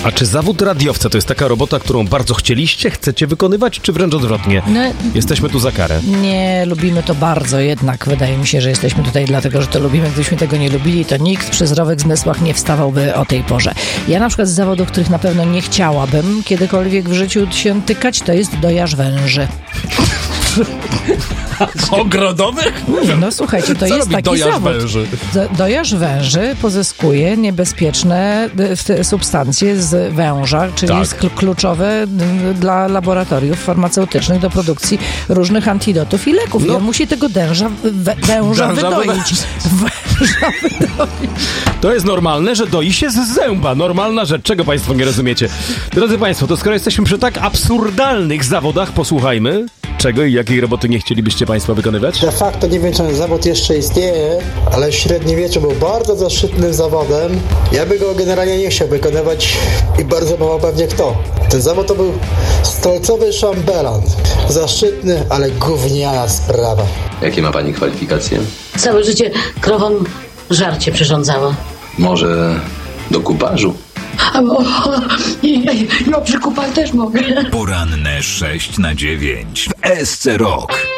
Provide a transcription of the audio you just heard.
A czy zawód radiowca to jest taka robota, którą bardzo chcecie wykonywać, czy wręcz odwrotnie? No, jesteśmy tu za karę. Nie, lubimy to bardzo jednak. Wydaje mi się, że jesteśmy tutaj dlatego, że to lubimy. Gdybyśmy tego nie lubili, to nikt przy zdrowych zmysłach nie wstawałby o tej porze. Ja na przykład z zawodów, których na pewno nie chciałabym kiedykolwiek w życiu się tykać, to jest dojarz węży. Ogrodowych? Nie, no słuchajcie, to jest taki zawód. Węży? Dojarz węży pozyskuje niebezpieczne substancje z węża, czyli Tak. jest kluczowe dla laboratoriów farmaceutycznych do produkcji różnych antidotów i leków. I on musi tego węża wydoić. Węża wydoić. To jest normalne, że doi się z zęba. Normalna rzecz. Czego państwo nie rozumiecie? Drodzy państwo, to skoro jesteśmy przy tak absurdalnych zawodach, posłuchajmy, czego i jakiej roboty nie chcielibyście państwo wykonywać? De facto nie wiem, czy ten zawód jeszcze istnieje, ale w średniowieczu był bardzo zaszczytnym zawodem. Ja bym go generalnie nie chciał wykonywać i bardzo mało pewnie kto. Ten zawód to był stolcowy szambelan. Zaszczytny, ale gówniana sprawa. Jakie ma pani kwalifikacje? Całe życie krowom żarcie przyrządzała. Może do kupażu? No przy kupach też mogę. Poranne 6 na 9 w SC Rock.